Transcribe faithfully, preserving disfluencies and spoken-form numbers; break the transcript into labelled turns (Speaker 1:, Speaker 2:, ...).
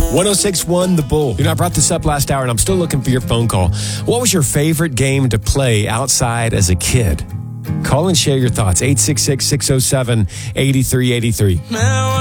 Speaker 1: one oh six point one The Bull. You know, I brought this up last hour, and I'm still looking for your phone call. What was your favorite game to play outside as a kid? Call and share your thoughts. eight six six, six oh seven, eight three eight three.